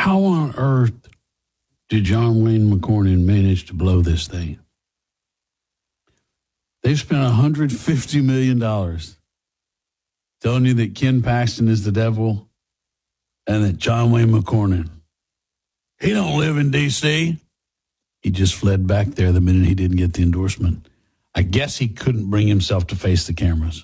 How on earth did John Wayne McCornyn manage to blow this thing? They've spent $150 million telling you that Ken Paxton is the devil and that John Wayne McCornyn, he don't live in D.C. He just fled back there the minute he didn't get the endorsement. I guess he couldn't bring himself to face the cameras.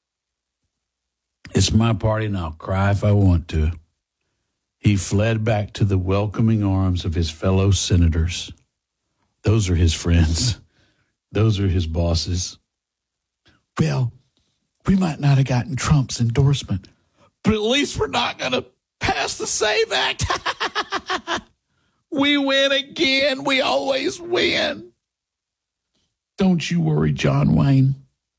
It's my party and I'll cry if I want to. He fled back to the welcoming arms of his fellow senators. Those are his friends. Those are his bosses. Well, we might not have gotten Trump's endorsement, but at least we're not going to pass the SAVE Act. We win again. We always win. Don't you worry, John Wayne.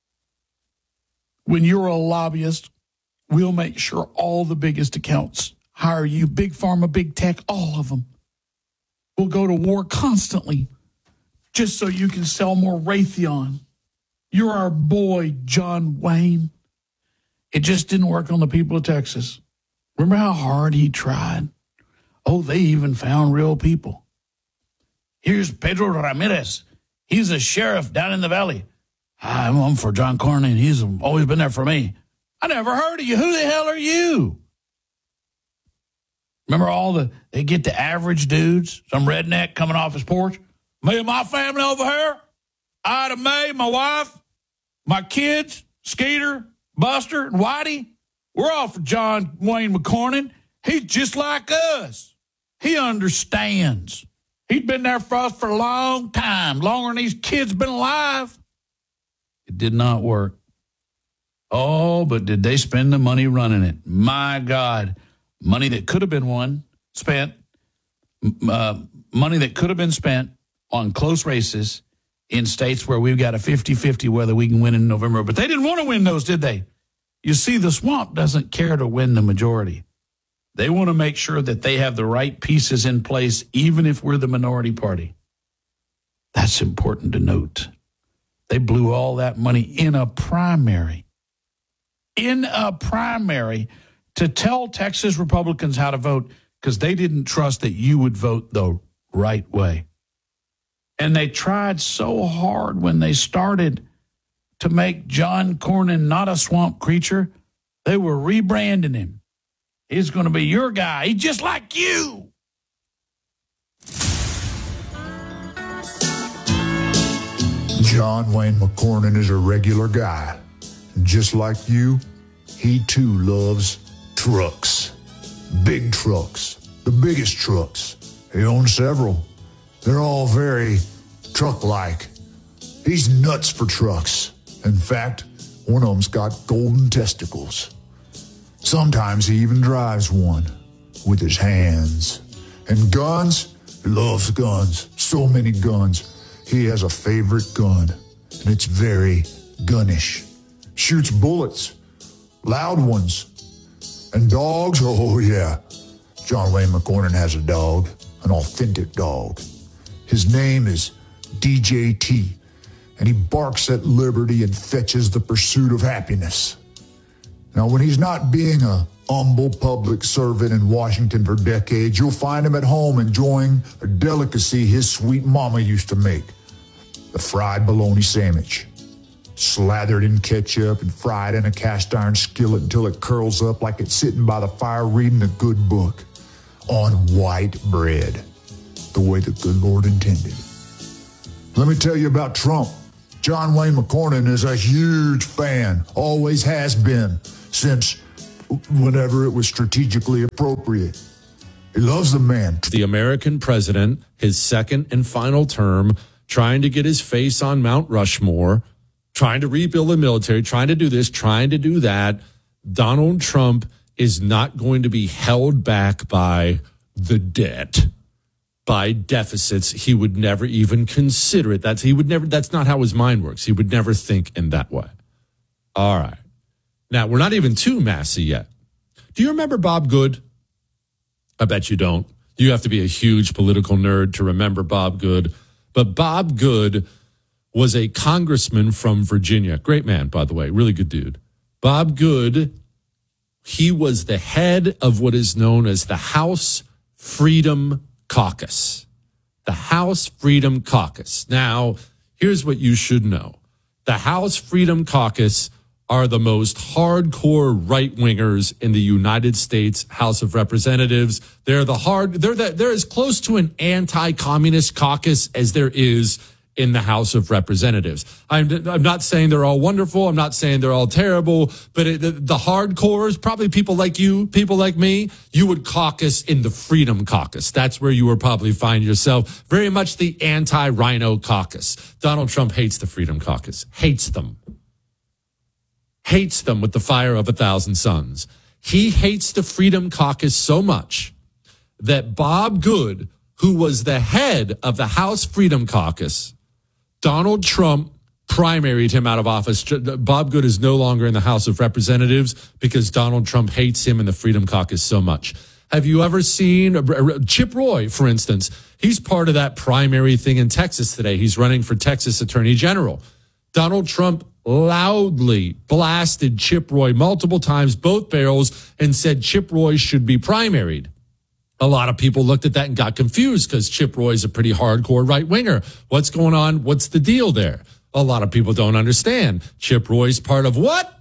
When you're a lobbyist, we'll make sure all the biggest accounts hire you, big pharma, big tech, all of them. We'll go to war constantly just so you can sell more Raytheon. You're our boy, John Wayne. It just didn't work on the people of Texas. Remember how hard he tried? Oh, they even found real people. Here's Pedro Ramirez. He's a sheriff down in the valley. I'm for John Cornyn. He's always been there for me. I never heard of you. Who the hell are you? Remember they get the average dudes, some redneck coming off his porch. Me and my family over here, Ida Mae, my wife, my kids, Skeeter, Buster, and Whitey, we're all for John Wayne McCornyn. He's just like us. He understands. He's been there for us for a long time, longer than these kids been alive. It did not work. Oh, but did they spend the money running it? My God. Money that could have been spent on close races in states where we've got a 50-50 whether we can win in November. But they didn't want to win those, did they? You see, the swamp doesn't care to win the majority. They want to make sure that they have the right pieces in place, even if we're the minority party. That's important to note. They blew all that money in a primary. To tell Texas Republicans how to vote because they didn't trust that you would vote the right way. And they tried so hard when they started to make John Cornyn not a swamp creature. They were rebranding him. He's going to be your guy. He's just like you. John Wayne McCornyn is a regular guy. Just like you, he too loves trucks. Big trucks. The biggest trucks. He owns several. They're all very truck-like. He's nuts for trucks. In fact, one of them's got golden testicles. Sometimes he even drives one with his hands. And guns? He loves guns. So many guns. He has a favorite gun, and it's very gunnish. Shoots bullets. Loud ones. And dogs? Oh, yeah. John Wayne McCornyn has a dog, an authentic dog. His name is DJT, and he barks at liberty and fetches the pursuit of happiness. Now, when he's not being a humble public servant in Washington for decades, you'll find him at home enjoying a delicacy his sweet mama used to make, the fried bologna sandwich. Slathered in ketchup and fried in a cast iron skillet until it curls up like it's sitting by the fire reading a good book on white bread, the way the good Lord intended. Let me tell you about Trump. John Wayne McCornyn is a huge fan, always has been, since whenever it was strategically appropriate. He loves the man. The American president, his second and final term, trying to get his face on Mount Rushmore, trying to rebuild the military, trying to do this, trying to do that. Donald Trump is not going to be held back by the debt, by deficits. He would never even consider it. That's not how his mind works. He would never think in that way. All right. Now, we're not even too massy yet. Do you remember Bob Good? I bet you don't. You have to be a huge political nerd to remember Bob Good. But Bob Good was a congressman from Virginia. Great man, by the way. Really good dude. Bob Good, he was the head of what is known as the House Freedom Caucus. The House Freedom Caucus. Now, here's what you should know. The House Freedom Caucus are the most hardcore right-wingers in the United States House of Representatives. They're as close to an anti-communist caucus as there is in the House of Representatives. I'm not saying they're all wonderful. I'm not saying they're all terrible, but the hardcores, probably people like you, people like me, you would caucus in the Freedom Caucus. That's where you would probably find yourself. Very much the anti-rhino caucus. Donald Trump hates the Freedom Caucus. Hates them with the fire of 1,000 suns. He hates the Freedom Caucus so much that Bob Good, who was the head of the House Freedom Caucus, Donald Trump primaried him out of office. Bob Good is no longer in the House of Representatives because Donald Trump hates him in the Freedom Caucus so much. Have you ever seen Chip Roy, for instance? He's part of that primary thing in Texas today. He's running for Texas Attorney General. Donald Trump loudly blasted Chip Roy multiple times, both barrels, and said Chip Roy should be primaried. A lot of people looked at that and got confused because Chip Roy's a pretty hardcore right-winger. What's going on? What's the deal there? A lot of people don't understand. Chip Roy's part of what?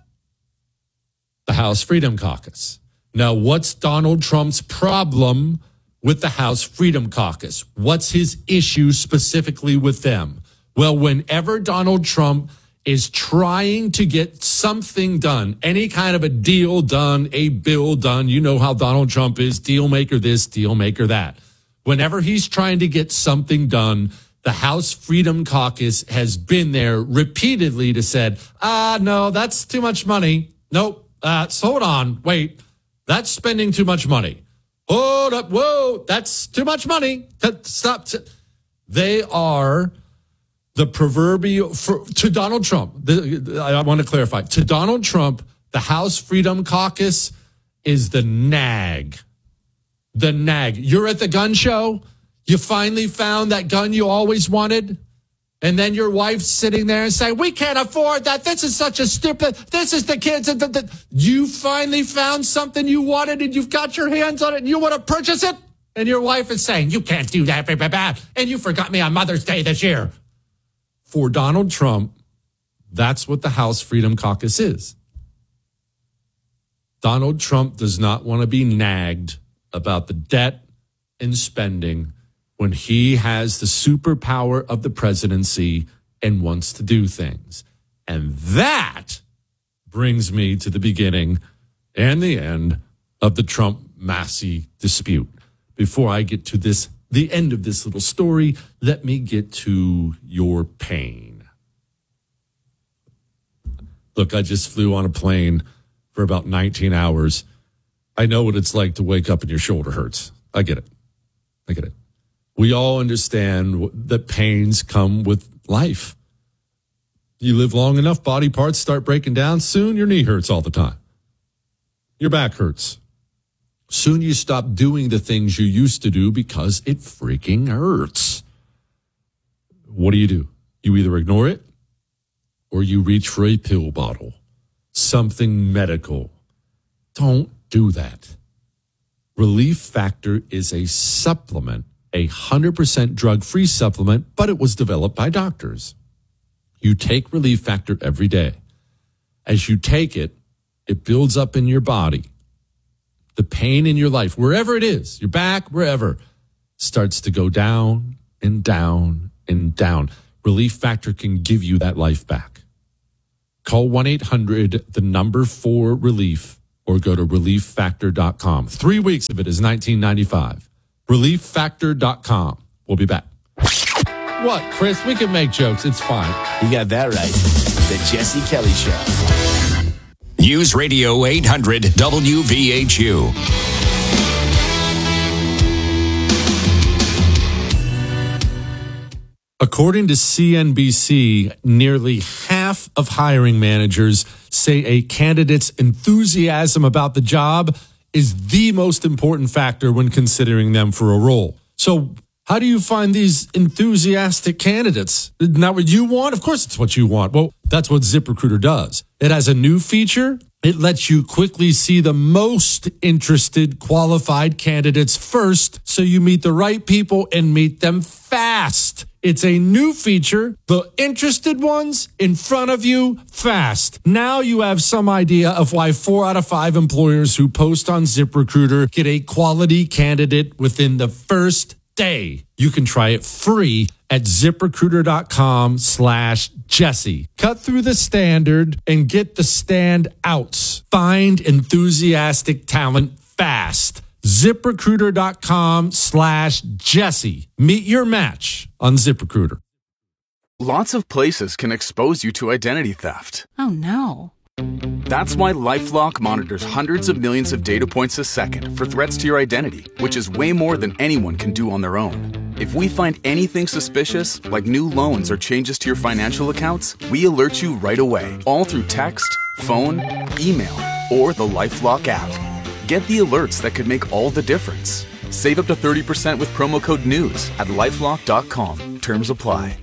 The House Freedom Caucus. Now, what's Donald Trump's problem with the House Freedom Caucus? What's his issue specifically with them? Well, whenever Donald Trump is trying to get something done, any kind of a deal done, a bill done, you know how Donald Trump is, deal maker this, deal maker that. Whenever he's trying to get something done, the House Freedom Caucus has been there repeatedly to said, no, that's too much money. Nope, hold on, wait, that's spending too much money. Hold up, whoa, that's too much money. Stop. They are the proverbial, to Donald Trump, I want to clarify, to Donald Trump, the House Freedom Caucus is the nag. The nag. You're at the gun show. You finally found that gun you always wanted. And then your wife's sitting there and saying, we can't afford that. This is such a stupid, this is the kids. You finally found something you wanted and you've got your hands on it and you want to purchase it. And your wife is saying, you can't do that. And you forgot me on Mother's Day this year. For Donald Trump, that's what the House Freedom Caucus is. Donald Trump does not want to be nagged about the debt and spending when he has the superpower of the presidency and wants to do things. And that brings me to the beginning and the end of the Trump-Massey dispute. Before I get to the end of this little story, let me get to your pain. Look, I just flew on a plane for about 19 hours. I know what it's like to wake up and your shoulder hurts. I get it. We all understand that pains come with life. You live long enough, body parts start breaking down. Soon your knee hurts all the time. Your back hurts. Soon you stop doing the things you used to do because it freaking hurts. What do? You either ignore it or you reach for a pill bottle, something medical. Don't do that. Relief Factor is a supplement, a 100% drug-free supplement, but it was developed by doctors. You take Relief Factor every day. As you take it, it builds up in your body. The pain in your life, wherever it is, your back, wherever, starts to go down and down and down. Relief Factor can give you that life back. Call 1-800-4-RELIEF or go to relieffactor.com. 3 weeks of it is $19.95. Relieffactor.com. We'll be back. What, Chris? We can make jokes. It's fine. You got that right. The Jesse Kelly Show. News Radio 800 WVHU. According to CNBC, nearly half of hiring managers say a candidate's enthusiasm about the job is the most important factor when considering them for a role. So how do you find these enthusiastic candidates? Isn't that what you want? Of course it's what you want. Well, that's what ZipRecruiter does. It has a new feature. It lets you quickly see the most interested qualified candidates first so you meet the right people and meet them fast. It's a new feature, the interested ones in front of you fast. Now you have some idea of why 4 out of 5 employers who post on ZipRecruiter get a quality candidate within the first day. You can try it free at ZipRecruiter.com/Jesse. Cut through the standard and get the standouts. Find enthusiastic talent fast. ZipRecruiter.com/Jesse. Meet your match on ZipRecruiter. Lots of places can expose you to identity theft. Oh no. That's why LifeLock monitors hundreds of millions of data points a second for threats to your identity, which is way more than anyone can do on their own. If we find anything suspicious, like new loans or changes to your financial accounts, we alert you right away, all through text, phone, email, or the LifeLock app. Get the alerts that could make all the difference. Save up to 30% with promo code NEWS at LifeLock.com. Terms apply.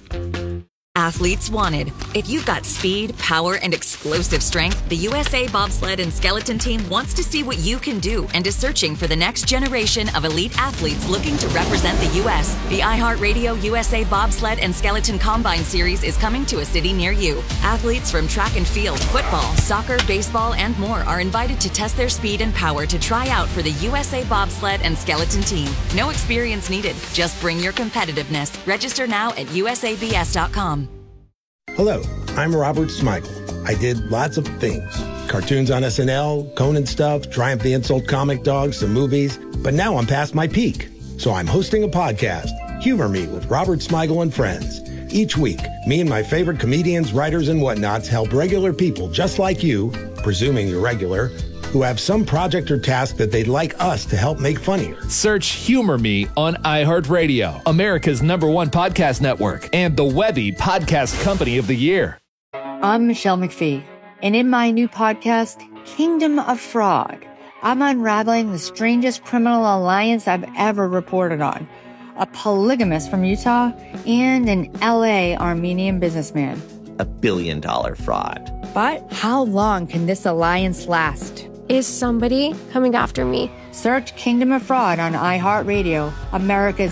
Athletes wanted. If you've got speed, power, and explosive strength, the USA Bobsled and Skeleton Team wants to see what you can do and is searching for the next generation of elite athletes looking to represent the U.S. The iHeartRadio USA Bobsled and Skeleton Combine Series is coming to a city near you. Athletes from track and field, football, soccer, baseball, and more are invited to test their speed and power to try out for the USA Bobsled and Skeleton Team. No experience needed. Just bring your competitiveness. Register now at usabs.com. Hello, I'm Robert Smigel. I did lots of things. Cartoons on SNL, Conan stuff, Triumph the Insult Comic Dog, some movies. But now I'm past my peak. So I'm hosting a podcast, Humor Me with Robert Smigel and Friends. Each week, me and my favorite comedians, writers, and whatnots help regular people just like you, presuming you're regular, who have some project or task that they'd like us to help make funnier. Search Humor Me on iHeartRadio, America's #1 podcast network, and the Webby Podcast Company of the Year. I'm Michelle McPhee, and in my new podcast, Kingdom of Fraud, I'm unraveling the strangest criminal alliance I've ever reported on. A polygamist from Utah and an LA Armenian businessman. $1 billion fraud. But how long can this alliance last? Is somebody coming after me? Search Kingdom of Fraud on iHeartRadio, America's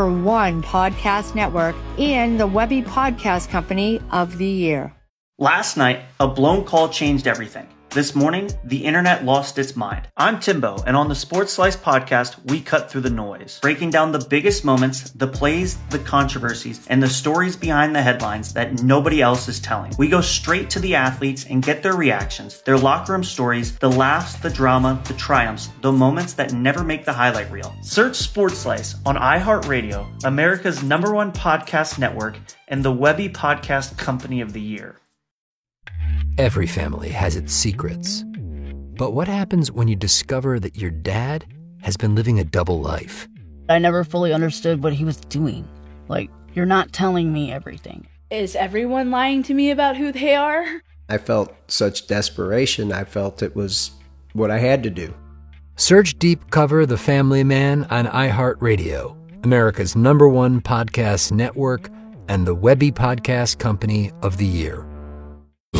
#1 podcast network, and the Webby Podcast Company of the Year. Last night, a blown call changed everything. This morning, the internet lost its mind. I'm Timbo, and on the Sports Slice podcast, we cut through the noise, breaking down the biggest moments, the plays, the controversies, and the stories behind the headlines that nobody else is telling. We go straight to the athletes and get their reactions, their locker room stories, the laughs, the drama, the triumphs, the moments that never make the highlight reel. Search Sports Slice on iHeartRadio, America's #1 podcast network, and the Webby Podcast Company of the Year. Every family has its secrets. But what happens when you discover that your dad has been living a double life? I never fully understood what he was doing. Like, you're not telling me everything. Is everyone lying to me about who they are? I felt such desperation. I felt it was what I had to do. Search Deep Cover The Family Man on iHeartRadio, America's #1 podcast network, and the Webby Podcast Company of the Year.